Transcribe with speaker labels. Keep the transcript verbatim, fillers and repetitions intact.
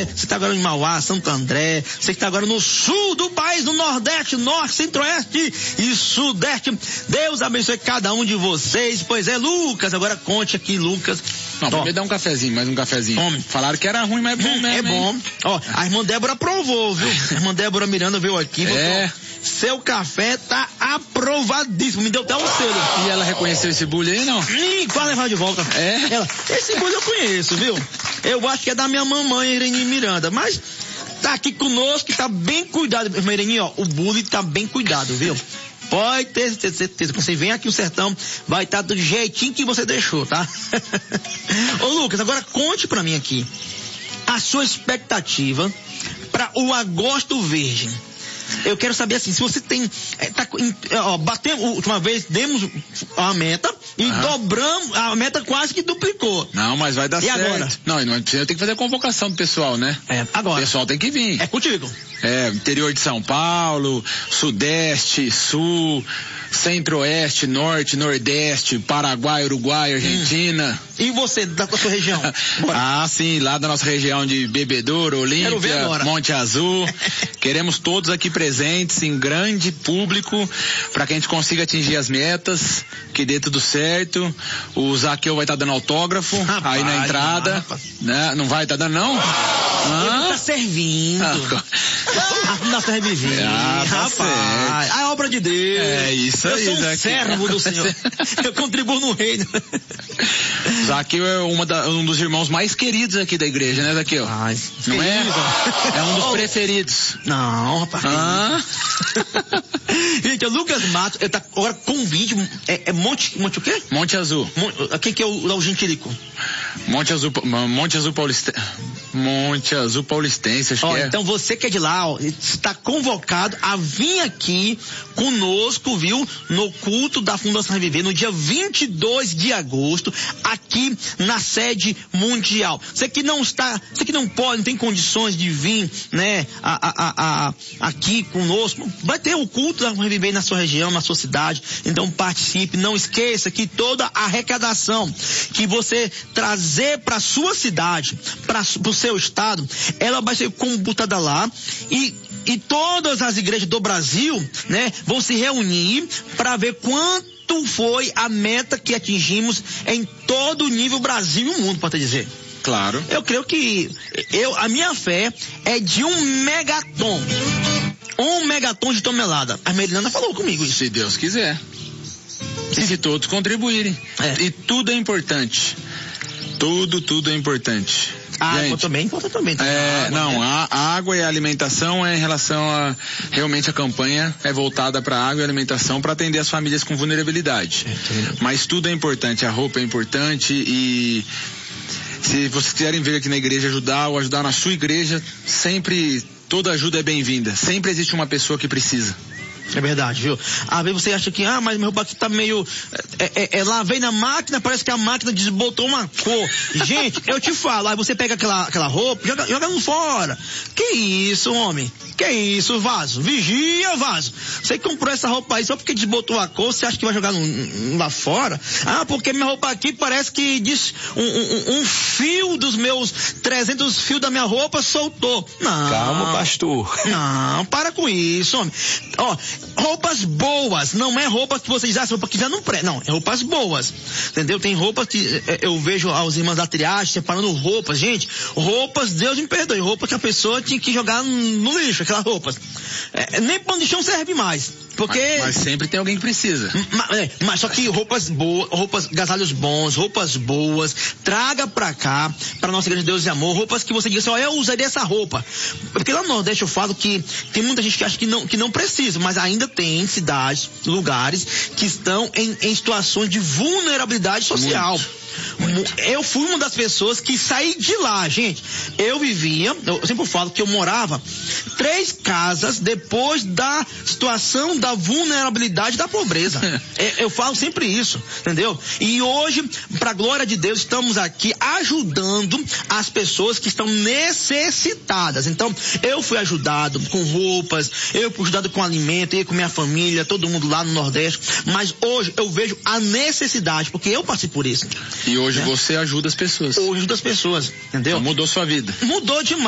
Speaker 1: Você tá agora em Mauá, Santo André, você que tá agora no sul do país, no Nordeste, Norte, Centro-Oeste e Sudeste. Deus abençoe cada um de vocês. Pois é, Lucas, agora conte aqui, Lucas.
Speaker 2: Não, primeiro dá um cafezinho, mais um cafezinho.
Speaker 1: Tome.
Speaker 2: Falaram que era ruim, mas é bom mesmo.
Speaker 1: É bom.
Speaker 2: Hein?
Speaker 1: Ó, a irmã Débora aprovou, viu? A irmã Débora Miranda veio aqui.
Speaker 2: É.
Speaker 1: Botou, seu café tá aprovadíssimo. Me deu até um selo.
Speaker 2: E ela reconheceu esse bullying aí, não?
Speaker 1: Ih, quase levar de volta.
Speaker 2: É?
Speaker 1: Ela, esse bullying eu conheço, viu? Eu acho que é da minha mamãe, Irene Miranda. Mas tá aqui conosco, tá bem cuidado. Irmã Irene, ó, o bullying tá bem cuidado, viu? Pode ter certeza. Quando você vem aqui no sertão, vai estar do jeitinho que você deixou, tá? Ô Lucas, agora conte pra mim aqui a sua expectativa para o Agosto Verde. Eu quero saber assim, se você tem, é, tá, ó, batemos, última vez demos a meta e ah. dobramos, a meta quase que duplicou.
Speaker 2: Não, mas vai dar
Speaker 1: e
Speaker 2: certo.
Speaker 1: Agora?
Speaker 2: Não, não tem que fazer a convocação do pessoal, né?
Speaker 1: É, agora.
Speaker 2: O pessoal tem que vir.
Speaker 1: É contigo.
Speaker 2: É, interior de São Paulo, Sudeste, Sul, Centro-Oeste, Norte, Nordeste, Paraguai, Uruguai, Argentina.
Speaker 1: Hum. E você, da sua região?
Speaker 2: Ah, sim, lá da nossa região de Bebedouro, Olímpia, Monte Azul. Queremos todos aqui presentes, em grande público, para que a gente consiga atingir as metas, que dê tudo certo. O Zaqueu vai estar tá dando autógrafo rapaz, aí na entrada. Rapaz. Né? Não vai estar tá dando, não?
Speaker 1: Ah. Ele tá servindo. Ah, nossa revizinha.
Speaker 2: Ah, tá
Speaker 1: rapaz.
Speaker 2: Certo.
Speaker 1: A obra de Deus.
Speaker 2: É isso aí.
Speaker 1: Eu sou um servo do Senhor. Eu contribuo no reino.
Speaker 2: Zaqueu é uma da, um dos irmãos mais queridos aqui da igreja, né, Zaqueu?
Speaker 1: Ai,
Speaker 2: não
Speaker 1: querido.
Speaker 2: é? É um dos oh. preferidos.
Speaker 1: Não, rapaz.
Speaker 2: Ah.
Speaker 1: Gente, o Lucas Matos, ele tá agora com um vídeo, é, é Monte, Monte o quê?
Speaker 2: Monte Azul.
Speaker 1: Quem que é o, o Gentilico?
Speaker 2: Monte Azul, Monte Azul Paulista, Monte Azul Paulistense, acho
Speaker 1: ó,
Speaker 2: que é.
Speaker 1: Então você que é de lá, ó, está convocado a vir aqui conosco, viu? No culto da Fundação Reviver, no dia vinte e dois de agosto, aqui na sede mundial. Você que não está, você que não pode, não tem condições de vir, né, a, a, a, a, aqui conosco, vai ter o culto da Reviver na sua região, na sua cidade. Então participe, não esqueça que toda a arrecadação que você trazer para sua cidade, para o seu estado, ela vai ser computada lá e e todas as igrejas do Brasil, né, vão se reunir para ver quanto foi a meta que atingimos em todo o nível Brasil e o mundo, para te dizer.
Speaker 2: Claro.
Speaker 1: Eu creio que eu, a minha fé é de um megaton. Um megaton de tonelada. A Melinanda falou comigo isso.
Speaker 2: Se Deus quiser. E se todos contribuírem.
Speaker 1: É.
Speaker 2: E tudo é importante. Tudo, tudo é importante.
Speaker 1: A água também importa também. Tá?
Speaker 2: É,
Speaker 1: água,
Speaker 2: não,
Speaker 1: né?
Speaker 2: a, a água e a alimentação é em relação a, realmente a campanha é voltada para água e alimentação para atender as famílias com vulnerabilidade. É, mas tudo é importante, a roupa é importante e se vocês quiserem vir aqui na igreja ajudar ou ajudar na sua igreja, sempre, toda ajuda é bem-vinda. Sempre existe uma pessoa que precisa.
Speaker 1: É verdade, viu? Às vezes você acha que, ah, mas meu roupa aqui tá meio, é, é, é, lavei na máquina, parece que a máquina desbotou uma cor. Gente, eu te falo, aí você pega aquela, aquela roupa, joga, joga no fora. Que isso, homem? Que isso, vaso? Vigia, vaso. Você comprou essa roupa aí só porque desbotou a cor, você acha que vai jogar no, lá fora? Ah, porque minha roupa aqui parece que diz um, um, um fio dos meus trezentos fios da minha roupa soltou. Não.
Speaker 2: Calma, pastor.
Speaker 1: Não, para com isso, homem. Ó, roupas boas, não é roupa que você diz, ah, essa roupa que já não presta. Não, é roupas boas. Entendeu? Tem roupas que é, eu vejo as irmãs da triagem separando roupas. Gente, roupas, Deus me perdoe, roupa que a pessoa tinha que jogar no lixo, aquelas roupas. É, nem pano de chão serve mais. Porque...
Speaker 2: Mas, mas sempre tem alguém que precisa.
Speaker 1: Mas, é, mas só que roupas boas, roupas, agasalhos bons, roupas boas, traga pra cá, pra nossa igreja de Deus e Amor, roupas que você diga assim, ó, eu usaria essa roupa. Porque lá no Nordeste eu falo que tem muita gente que acha que não, que não precisa, mas ainda tem cidades, lugares que estão em, em situações de vulnerabilidade social. Muito. Muito. Eu fui uma das pessoas que saí de lá, gente. Eu vivia, eu sempre falo que eu morava três casas depois da situação da vulnerabilidade da pobreza. Eu falo sempre isso, entendeu? E hoje, pra glória de Deus, estamos aqui ajudando as pessoas que estão necessitadas. Então, eu fui ajudado com roupas, eu fui ajudado com alimento, eu com minha família, todo mundo lá no Nordeste. Mas hoje eu vejo a necessidade, porque eu passei por isso.
Speaker 2: E hoje
Speaker 1: né?
Speaker 2: você ajuda as pessoas.
Speaker 1: Hoje ajuda as pessoas, entendeu?
Speaker 2: Então mudou sua vida.
Speaker 1: Mudou demais.